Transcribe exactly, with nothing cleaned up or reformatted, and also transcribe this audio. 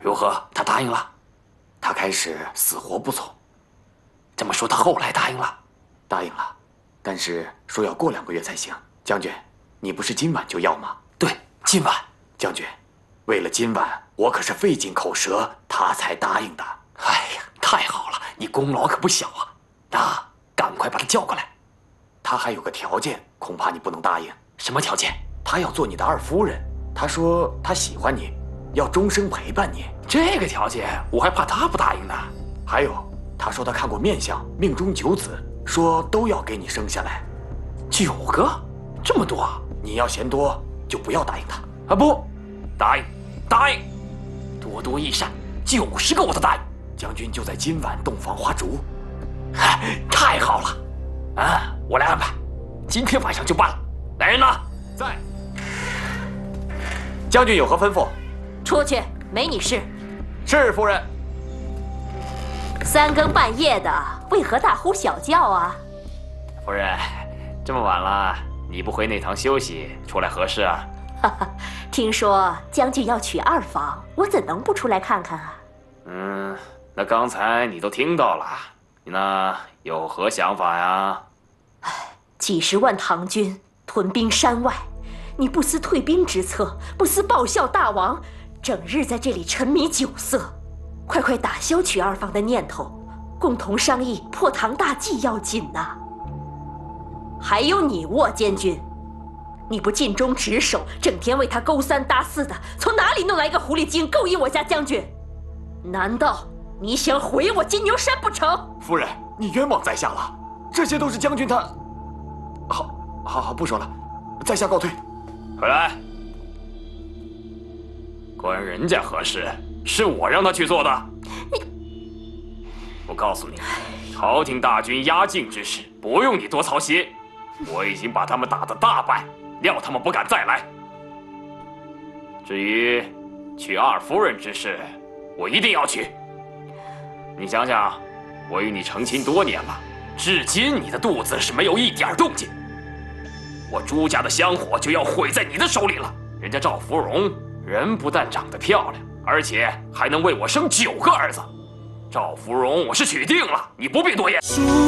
如何？他答应了？ 他开始死活不从。 这么说，他后来答应了？ 答应了，但是说要过两个月才行。将军，你不是今晚就要吗？ 对，今晚。 将军，为了今晚，我可是费尽口舌，他才答应的。 哎呀，太好了，你功劳可不小啊！那赶快把他叫过来。 他还有个条件，恐怕你不能答应。 什么条件？ 他要做你的二夫人。他说他喜欢你，要终生陪伴你。 这个条件，我还怕他不答应呢。 还有，他说他看过面相，命中九子，说都要给你生下来。 九个？这么多？ 你要嫌多，就不要答应他。 啊不，答应，答应，多多益善，九十个我都答应。 将军就在今晚洞房花烛。 哎，太好了！啊，我来安排，今天晚上就办了。来人呢？ 在。将军有何吩咐？ 出去，没你事。 是夫人。 三更半夜的，为何大呼小叫啊？ 夫人，这么晚了，你不回内堂休息，出来何事啊？ 哈哈，听说将军要娶二房，我怎能不出来看看啊？ 嗯，那刚才你都听到了，你呢有何想法呀？ 唉，几十万唐军屯兵山外，你不思退兵之策，不思报效大王，整日在这里沉迷酒色，快快打消娶二房的念头，共同商议破唐大计要紧呐、啊。还有你沃监军，你不尽忠职守，整天为他勾三搭四的，从哪里弄来一个狐狸精勾引我家将军？难道你想毁我金牛山不成？ 夫人，你冤枉在下了，这些都是将军他……好，好，好，不说了，在下告退。 回来，关人家何事？是我让他去做的。你，我告诉你，朝廷大军压境之事，不用你多操心。我已经把他们打得大败，料他们不敢再来。至于娶二夫人之事，我一定要娶。你想想，我与你成亲多年了，至今你的肚子是没有一点动静。我朱家的香火就要毁在你的手里了。人家赵芙蓉人不但长得漂亮，而且还能为我生九个儿子。赵芙蓉我是娶定了，你不必多言。